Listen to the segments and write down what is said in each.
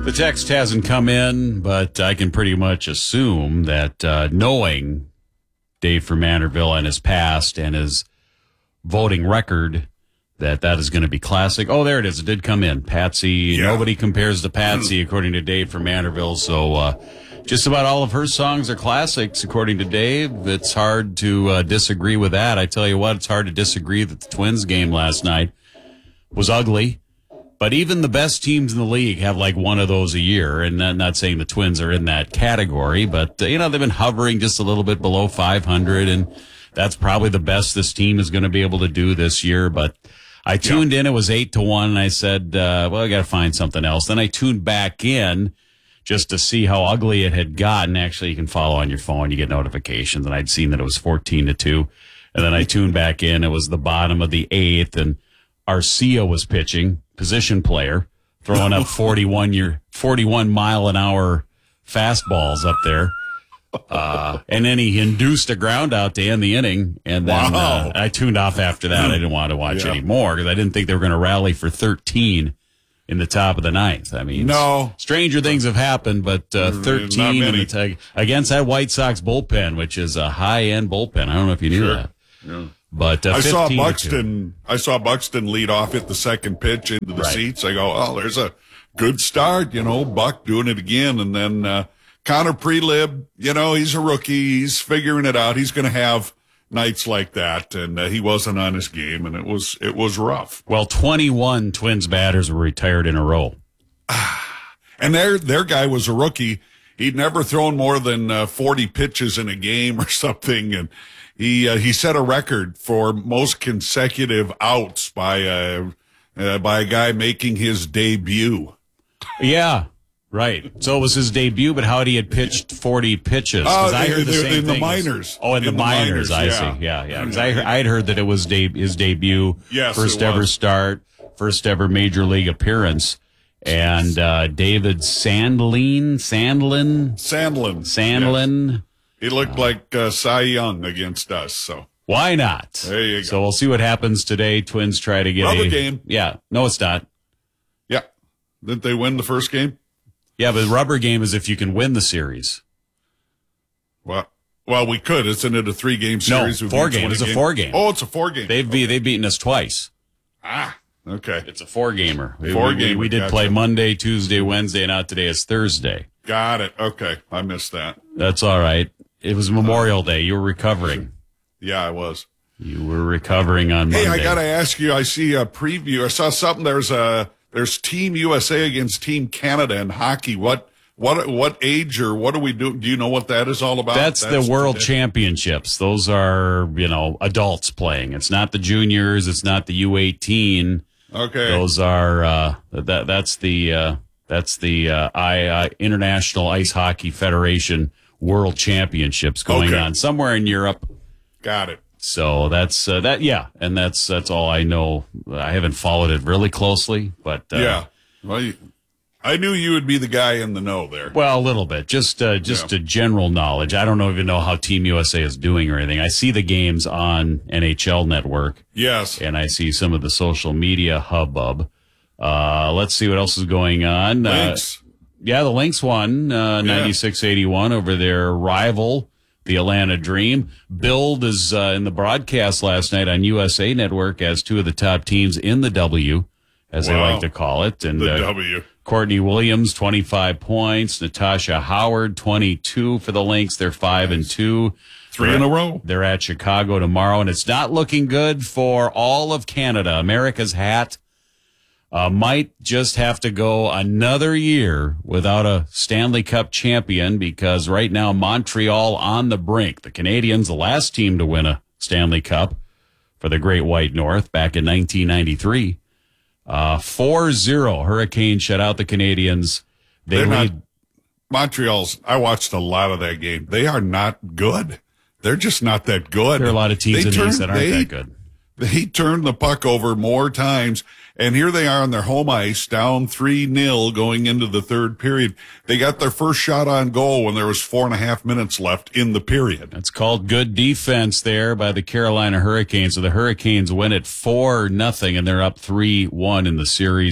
The text hasn't come in, but I can pretty much assume that knowing Dave from Manderville and his past and his voting record, that is going to be classic. Oh, there it is. It did come in. Patsy. Yeah. Nobody compares to Patsy, according to Dave from Manderville. So just about all of her songs are classics, according to Dave. It's hard to disagree with that. I tell you what, it's hard to disagree that the Twins game last night was ugly. But even the best teams in the league have like one of those a year. And I'm not saying the Twins are in that category, but, they've been hovering just a little bit below 500. And that's probably the best this team is going to be able to do this year. But I tuned in. It was 8-1. And I said, I got to find something else. Then I tuned back in just to see how ugly it had gotten. Actually, you can follow on your phone. You get notifications. And I'd seen that it was 14-2. And then I tuned back in. It was the bottom of the 8th. And Arcia was pitching, position player, throwing up 41 mile an hour fastballs up there. And then he induced a ground out to end the inning. And then I tuned off after that. I didn't want to watch anymore because I didn't think they were going to rally for 13 in the top of the ninth. I mean, stranger things have happened, but 13 against that White Sox bullpen, which is a high-end bullpen. I don't know if you knew that. Yeah. But I saw Buxton lead off at the second pitch into the seats. I go, oh, there's a good start, Buck doing it again. And then Connor Prelib, he's a rookie. He's figuring it out. He's going to have nights like that. And he wasn't on his game, and it was rough. Well, 21 Twins batters were retired in a row. And their guy was a rookie. He'd never thrown more than 40 pitches in a game or something, and he set a record for most consecutive outs by a guy making his debut. Yeah, right. So it was his debut, but how he had pitched 40 pitches? I heard the same in thing. The minors. In the minors. I see. Yeah. Because I had heard that it was his debut, first ever start, first ever major league appearance. And David Sandlin. Yes. He looked like Cy Young against us, so. Why not? There you go. So we'll see what happens today. Twins try to get another game. Yeah. No, it's not. Yeah. Didn't they win the first game? Yeah, but the rubber game is if you can win the series. Well, we could. Isn't it a 3-game series? No, 4 game. It's a 4-game. Oh, it's a 4-game. They've beaten us twice. Okay. It's a 4-gamer. We did gotcha. play Monday, Tuesday, Wednesday, and out today is Thursday. Got it. Okay. I missed that. That's all right. It was Memorial Day. You were recovering. Yeah, I was. You were recovering on Monday. Hey, I got to ask you, I see a preview. I saw something. There's Team USA against Team Canada in hockey. What age or what do we do? Do you know what that is all about? That's the World Championships. Those are, adults playing. It's not the juniors. It's not the U18. Okay. Those are, that's the International Ice Hockey Federation World Championships going on somewhere in Europe. Got it. So that's that. Yeah. And that's all I know. I haven't followed it really closely, but, yeah. Well, I knew you would be the guy in the know there. Well, a little bit, just a general knowledge. I don't even know how Team USA is doing or anything. I see the games on NHL Network. Yes. And I see some of the social media hubbub. Let's see what else is going on. Lynx. The Lynx won 96-81 over their rival, the Atlanta Dream. Billed is in the broadcast last night on USA Network as two of the top teams in the W, as they like to call it. And the W. Courtney Williams, 25 points. Natasha Howard, 22 for the Lynx. They're 5-2. 3 in a row. They're at Chicago tomorrow, and it's not looking good for all of Canada. America's hat might just have to go another year without a Stanley Cup champion because right now Montreal on the brink. The Canadians, the last team to win a Stanley Cup for the Great White North back in 1993. 4-0. Hurricanes shut out the Canadians. Montreal's, I watched a lot of that game. They are not good. They're just not that good. There are a lot of teams in the East that aren't that good. They turned the puck over more times, and here they are on their home ice, down 3-0 going into the third period. They got their first shot on goal when there was 4.5 minutes left in the period. That's called good defense there by the Carolina Hurricanes. So the Hurricanes win it 4-0, and they're up 3-1 in the series.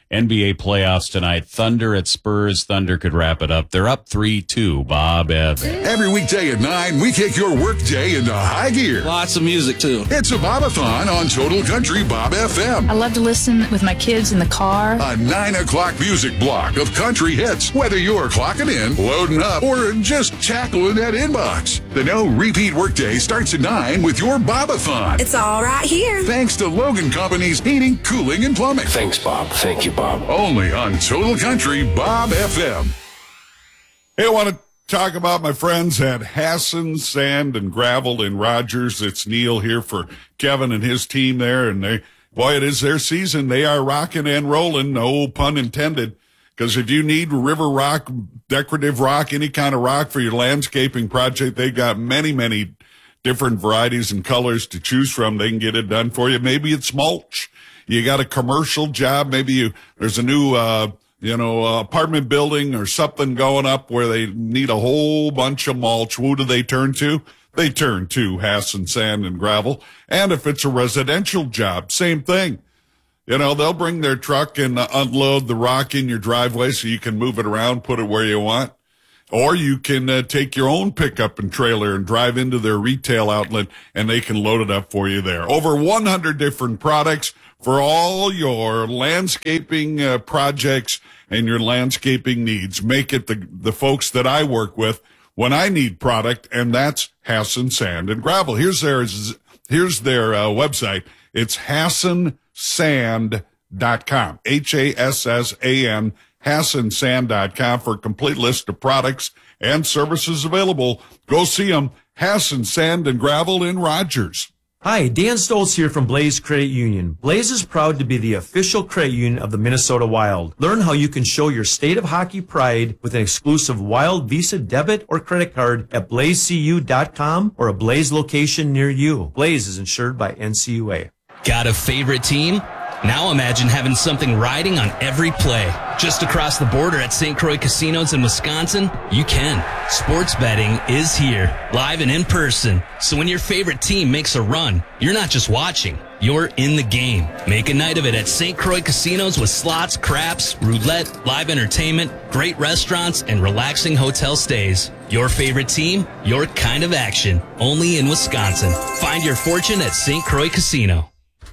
NBA playoffs tonight. Thunder at Spurs. Thunder could wrap it up. They're up 3-2. Bob Evans. Every weekday at 9, we kick your workday into high gear. Lots of music, too. It's a Bobathon on Total Country Bob FM. I love to listen with my kids in the car. A 9 o'clock music block of country hits, whether you're clocking in, loading up, or just tackling that inbox. The no repeat workday starts at 9 with your Bobathon. It's all right here. Thanks to Logan Company's heating, cooling, and plumbing. Thanks, Bob. Thank you, Bob. Only on Total Country Bob FM. Hey, I want to talk about my friends at Hassan Sand and Gravel in Rogers. It's Neil here for Kevin and his team there. And it is their season. They are rocking and rolling, no pun intended. Because if you need river rock, decorative rock, any kind of rock for your landscaping project, they got many, many different varieties and colors to choose from. They can get it done for you. Maybe it's mulch. You got a commercial job. Maybe there's a new, apartment building or something going up where they need a whole bunch of mulch. Who do they turn to? They turn to Hassan Sand and Gravel. And if it's a residential job, same thing. They'll bring their truck and unload the rock in your driveway so you can move it around, put it where you want. Or you can take your own pickup and trailer and drive into their retail outlet, and they can load it up for you there. Over 100 different products for all your landscaping projects and your landscaping needs. Make it the folks that I work with when I need product, and that's Hassan Sand and Gravel. Here's their website. It's HassanSand.com. HASSAN. HassanSand.com for a complete list of products and services available. Go see them. Hassan Sand and Gravel in Rogers. Hi, Dan Stoltz here from Blaze Credit Union. Blaze is proud to be the official credit union of the Minnesota Wild. Learn how you can show your state of hockey pride with an exclusive Wild Visa debit or credit card at blazecu.com or a Blaze location near you. Blaze is insured by NCUA. Got a favorite team? Now imagine having something riding on every play. Just across the border at St. Croix Casinos in Wisconsin, you can. Sports betting is here, live and in person. So when your favorite team makes a run, you're not just watching, you're in the game. Make a night of it at St. Croix Casinos with slots, craps, roulette, live entertainment, great restaurants, and relaxing hotel stays. Your favorite team, your kind of action. Only in Wisconsin. Find your fortune at St. Croix Casino.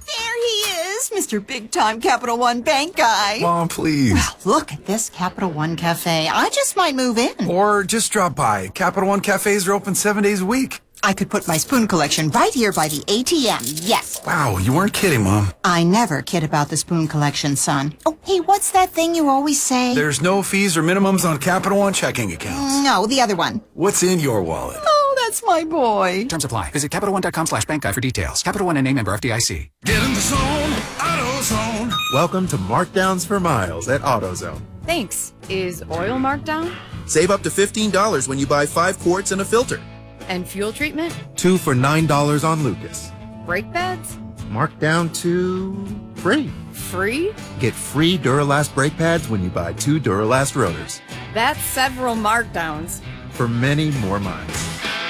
Mr. Big Time Capital One Bank guy. Mom, please. Well, look at this Capital One Cafe. I just might move in. Or just drop by. Capital One Cafes are open 7 days a week. I could put my spoon collection right here by the ATM. Yes. Wow, you weren't kidding, Mom. I never kid about the spoon collection, son. Oh, hey, what's that thing you always say? There's no fees or minimums on Capital One checking accounts. No, the other one. What's in your wallet? Oh, that's my boy. Terms apply. Visit CapitalOne.com/bank guide for details. Capital One and name member FDIC. Get in the zone, AutoZone. Welcome to Markdowns for Miles at AutoZone. Thanks. Is oil marked down? Save up to $15 when you buy 5 quarts and a filter. And fuel treatment? 2 for $9 on Lucas. Brake pads? Marked down to free. Free? Get free Duralast brake pads when you buy 2 Duralast rotors. That's several markdowns. For many more miles.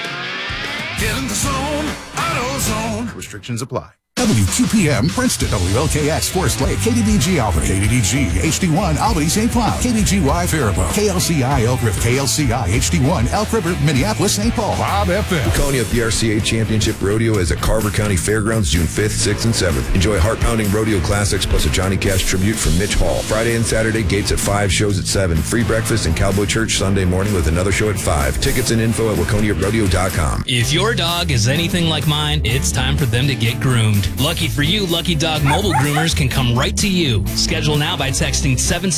Get in the zone, AutoZone. Restrictions apply. WQPM Princeton, WLKX Forest Lake, KDDG Albany, KDDG HD1 Albany St. Cloud, KDGY Faribault, KLCI Elk River, KLCI HD1 Elk River, Minneapolis, St. Paul, Bob FM. Laconia PRCA Championship Rodeo is at Carver County Fairgrounds June 5th, 6th, and 7th. Enjoy heart-pounding rodeo classics plus a Johnny Cash tribute from Mitch Hall. Friday and Saturday, gates at 5, shows at 7. Free breakfast and Cowboy Church Sunday morning with another show at 5. Tickets and info at LaconiaRodeo.com. If your dog is anything like mine, it's time for them to get groomed. Lucky for you, Lucky Dog Mobile Groomers can come right to you. Schedule now by texting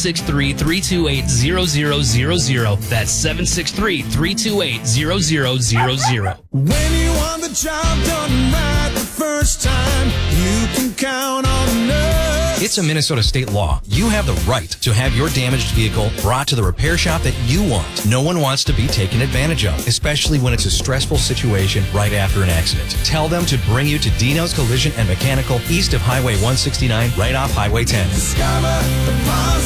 763-328-0000. That's 763-328-0000. When you want the job done right the first time, you can count on us. It's a Minnesota state law. You have the right to have your damaged vehicle brought to the repair shop that you want. No one wants to be taken advantage of, especially when it's a stressful situation right after an accident. Tell them to bring you to Dino's Collision and Mechanical east of Highway 169, right off Highway 10. Discover the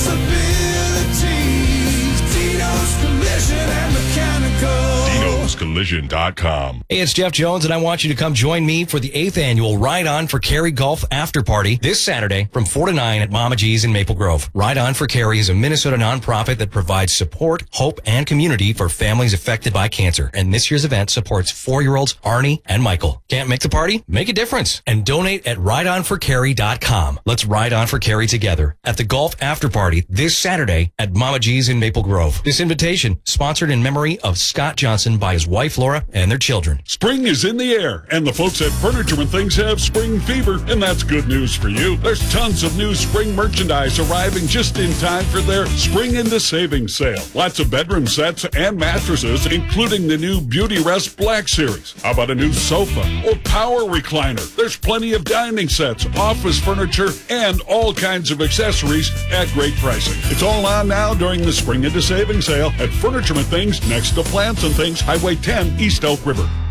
possibilities. Dino's Collision and Mechanical. Dino's Collision CarverCountyCollision.com. Hey, it's Jeff Jones, and I want you to come join me for the 8th annual Ride On for Carrie Golf After Party this Saturday from 4 to 9 at Mama G's in Maple Grove. Ride On for Carrie is a Minnesota nonprofit that provides support, hope, and community for families affected by cancer. And this year's event supports 4-year-olds Arnie and Michael. Can't make the party? Make a difference and donate at rideonforcarrie.com. Let's ride on for Carrie together at the Golf After Party this Saturday at Mama G's in Maple Grove. This invitation sponsored in memory of Scott Johnson by his wife Laura and their children. Spring is in the air, and the folks at Furniture and Things have spring fever, and that's good news for you. There's tons of new spring merchandise arriving just in time for their Spring into Savings sale. Lots of bedroom sets and mattresses, including the new Beauty Rest Black Series. How about a new sofa or power recliner? There's plenty of dining sets, office furniture, and all kinds of accessories at great pricing. It's all on now during the Spring into Savings sale at Furniture and Things next to Plants and Things, Highway 10, East Elk River.